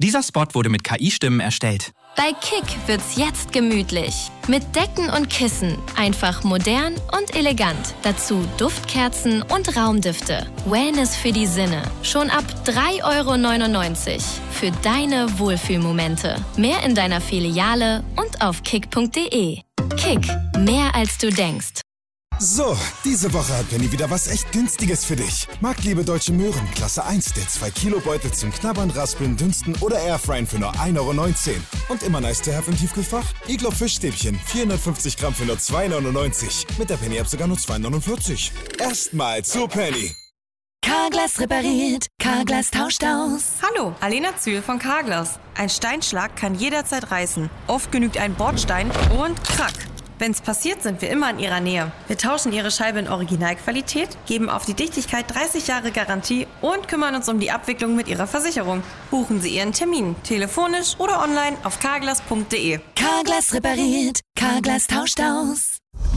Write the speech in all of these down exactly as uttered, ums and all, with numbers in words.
Dieser Spot wurde mit K I-Stimmen erstellt. Bei Kick wird's jetzt gemütlich. Mit Decken und Kissen. Einfach modern und elegant. Dazu Duftkerzen und Raumdüfte. Wellness für die Sinne. Schon ab drei Euro neunundneunzig. Für deine Wohlfühlmomente. Mehr in deiner Filiale und auf kick punkt de. Kick. Mehr als du denkst. So, diese Woche hat Penny wieder was echt Günstiges für dich. Marktliebe Deutsche Möhren, Klasse eins, der zwei Kilo Beutel zum Knabbern, Raspeln, Dünsten oder Airfryen für nur ein Euro neunzehn. Und immer nice to have im Tiefkühlfach? Iglo Fischstäbchen, vierhundertfünfzig Gramm für nur zwei neunundneunzig. Mit der Penny-App sogar nur zwei neunundvierzig. Erstmal zu Penny. Carglass repariert, Carglass tauscht aus. Hallo, Alena Zühl von Carglass. Ein Steinschlag kann jederzeit reißen. Oft genügt ein Bordstein und krack. Wenn's passiert, sind wir immer in Ihrer Nähe. Wir tauschen Ihre Scheibe in Originalqualität, geben auf die Dichtigkeit dreißig Jahre Garantie und kümmern uns um die Abwicklung mit Ihrer Versicherung. Buchen Sie Ihren Termin, telefonisch oder online auf carglass punkt de. Carglass repariert, Carglass tauscht aus.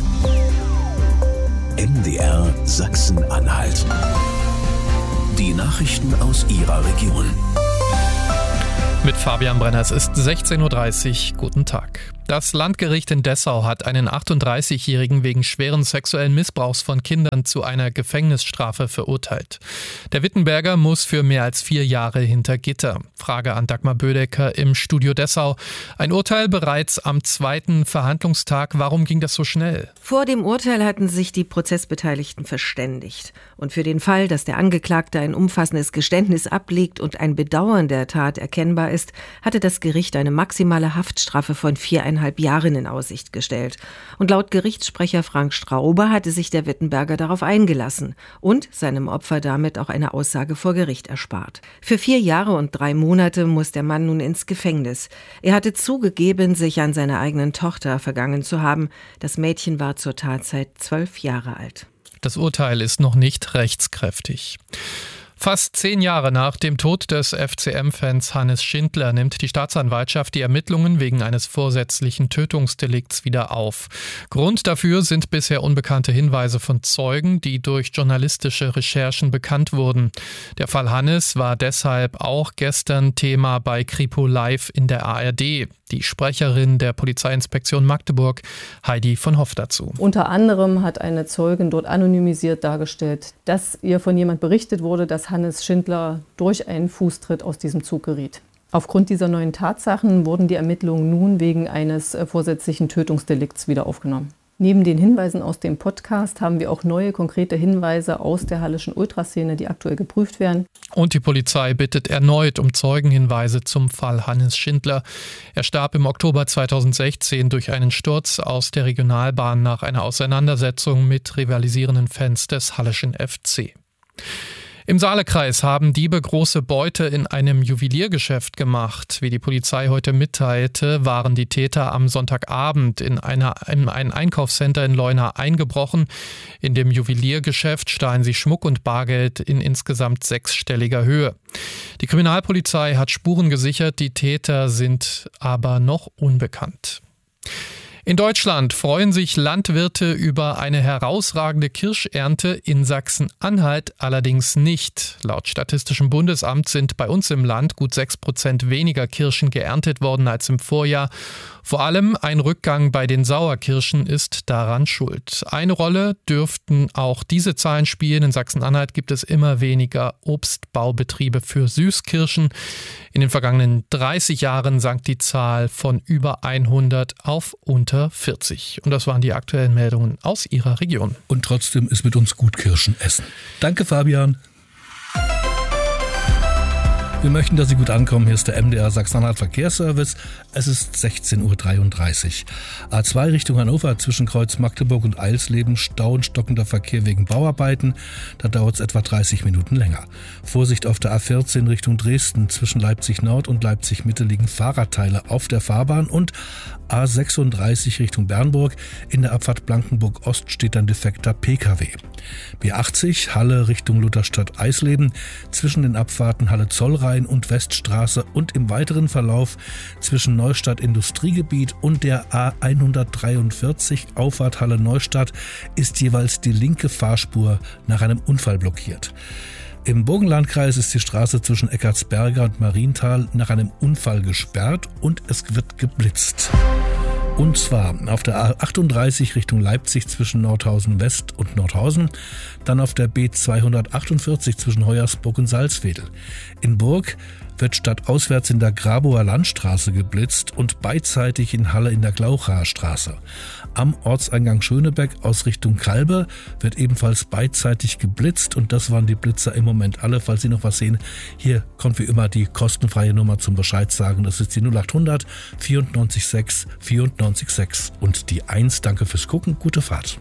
M D R Sachsen-Anhalt. Die Nachrichten aus Ihrer Region. Mit Fabian Brenner, es ist sechzehn Uhr dreißig. Guten Tag. Das Landgericht in Dessau hat einen achtunddreißigjährigen wegen schweren sexuellen Missbrauchs von Kindern zu einer Gefängnisstrafe verurteilt. Der Wittenberger muss für mehr als vier Jahre hinter Gitter. Frage an Dagmar Bödecker im Studio Dessau. Ein Urteil bereits am zweiten Verhandlungstag. Warum ging das so schnell? Vor dem Urteil hatten sich die Prozessbeteiligten verständigt. Und für den Fall, dass der Angeklagte ein umfassendes Geständnis ablegt und ein Bedauern der Tat erkennbar ist, hatte das Gericht eine maximale Haftstrafe von viereinhalb Jahren in Aussicht gestellt. Und laut Gerichtssprecher Frank Strauber hatte sich der Wittenberger darauf eingelassen und seinem Opfer damit auch eine Aussage vor Gericht erspart. Für vier Jahre und drei Monate muss der Mann nun ins Gefängnis. Er hatte zugegeben, sich an seiner eigenen Tochter vergangen zu haben. Das Mädchen war zur Tatzeit zwölf Jahre alt. Das Urteil ist noch nicht rechtskräftig. Fast zehn Jahre nach dem Tod des F C M-Fans Hannes Schindler nimmt die Staatsanwaltschaft die Ermittlungen wegen eines vorsätzlichen Tötungsdelikts wieder auf. Grund dafür sind bisher unbekannte Hinweise von Zeugen, die durch journalistische Recherchen bekannt wurden. Der Fall Hannes war deshalb auch gestern Thema bei Kripo Live in der A R D. Die Sprecherin der Polizeiinspektion Magdeburg, Heidi von Hoff, dazu. Unter anderem hat eine Zeugin dort anonymisiert dargestellt, dass ihr von jemand berichtet wurde, dass Hannes Schindler durch einen Fußtritt aus diesem Zug geriet. Aufgrund dieser neuen Tatsachen wurden die Ermittlungen nun wegen eines vorsätzlichen Tötungsdelikts wieder aufgenommen. Neben den Hinweisen aus dem Podcast haben wir auch neue konkrete Hinweise aus der halleschen Ultraszene, die aktuell geprüft werden. Und die Polizei bittet erneut um Zeugenhinweise zum Fall Hannes Schindler. Er starb im Oktober zweitausendsechzehn durch einen Sturz aus der Regionalbahn nach einer Auseinandersetzung mit rivalisierenden Fans des halleschen F C. Im Saalekreis haben Diebe große Beute in einem Juweliergeschäft gemacht. Wie die Polizei heute mitteilte, waren die Täter am Sonntagabend in, einer, in ein Einkaufscenter in Leuna eingebrochen. In dem Juweliergeschäft stahlen sie Schmuck und Bargeld in insgesamt sechsstelliger Höhe. Die Kriminalpolizei hat Spuren gesichert, die Täter sind aber noch unbekannt. In Deutschland freuen sich Landwirte über eine herausragende Kirschernte, in Sachsen-Anhalt allerdings nicht. Laut Statistischem Bundesamt sind bei uns im Land gut sechs Prozent weniger Kirschen geerntet worden als im Vorjahr. Vor allem ein Rückgang bei den Sauerkirschen ist daran schuld. Eine Rolle dürften auch diese Zahlen spielen. In Sachsen-Anhalt gibt es immer weniger Obstbaubetriebe für Süßkirschen. In den vergangenen dreißig Jahren sank die Zahl von über hundert auf unter vierzig. Und das waren die aktuellen Meldungen aus Ihrer Region. Und trotzdem ist mit uns gut Kirschen essen. Danke, Fabian. Wir möchten, dass Sie gut ankommen. Hier ist der M D R Sachsen-Anhalt Verkehrsservice. Es ist sechzehn Uhr dreiunddreißig. A zwei Richtung Hannover zwischen Kreuz Magdeburg und Eilsleben Stau und stockender Verkehr wegen Bauarbeiten. Da dauert es etwa dreißig Minuten länger. Vorsicht auf der A vierzehn Richtung Dresden zwischen Leipzig Nord und Leipzig Mitte liegen Fahrradteile auf der Fahrbahn und A sechsunddreißig Richtung Bernburg. In der Abfahrt Blankenburg Ost steht ein defekter P K W. B achtzig Halle Richtung Lutherstadt Eisleben zwischen den Abfahrten Halle Zollrhein und Weststraße und im weiteren Verlauf zwischen Neustadt Industriegebiet und der A hundertdreiundvierzig Auffahrt Halle Neustadt ist jeweils die linke Fahrspur nach einem Unfall blockiert. Im Burgenlandkreis ist die Straße zwischen Eckartsberger und Marienthal nach einem Unfall gesperrt und es wird geblitzt. Und zwar auf der A achtunddreißig Richtung Leipzig zwischen Nordhausen West und Nordhausen, dann auf der B zweihundertachtundvierzig zwischen Hoyersburg und Salzwedel. In Burg wird statt auswärts in der Grabower Landstraße geblitzt und beidseitig in Halle in der Glauchaer Straße. Am Ortseingang Schönebeck aus Richtung Kalbe wird ebenfalls beidseitig geblitzt und das waren die Blitzer im Moment alle. Falls Sie noch was sehen, hier kommt wie immer die kostenfreie Nummer zum Bescheid sagen. Das ist die null achthundert vierundneunzig sechs vierundneunzig sechs und die eins. Danke fürs Gucken, gute Fahrt.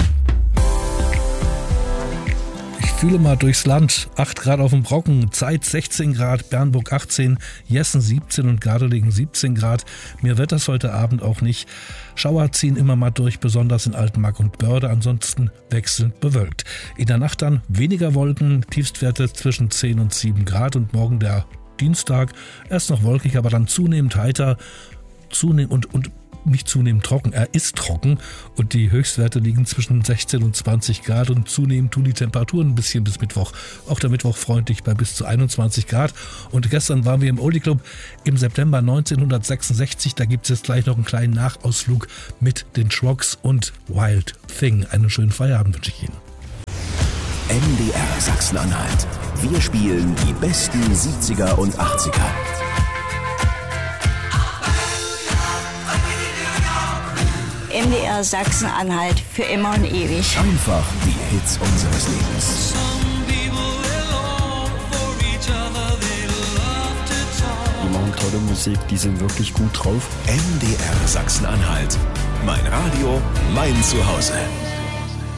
Ich fühle mal durchs Land. acht Grad auf dem Brocken, Zeit sechzehn Grad, Bernburg achtzehn, Jessen siebzehn und Gardelegen siebzehn Grad. Mir wird das heute Abend auch nicht. Schauer ziehen immer mal durch, besonders in Altmark und Börde, ansonsten wechselnd bewölkt. In der Nacht dann weniger Wolken, Tiefstwerte zwischen zehn und sieben Grad und morgen der Dienstag erst noch wolkig, aber dann zunehmend heiter, zunehmend und, und nicht zunehmend trocken, er ist trocken und die Höchstwerte liegen zwischen sechzehn und zwanzig Grad und zunehmend tun die Temperaturen ein bisschen bis Mittwoch. Auch der Mittwoch freundlich bei bis zu einundzwanzig Grad und gestern waren wir im Oldie Club im September neunzehnhundertsechsundsechzig, da gibt es jetzt gleich noch einen kleinen Nachausflug mit den Shrogs und Wild Thing. Einen schönen Feierabend wünsche ich Ihnen. M D R Sachsen-Anhalt. Wir spielen die besten siebziger und achtziger. M D R Sachsen-Anhalt für immer und ewig. Einfach die Hits unseres Lebens. Die machen tolle Musik, die sind wirklich gut drauf. M D R Sachsen-Anhalt. Mein Radio, mein Zuhause.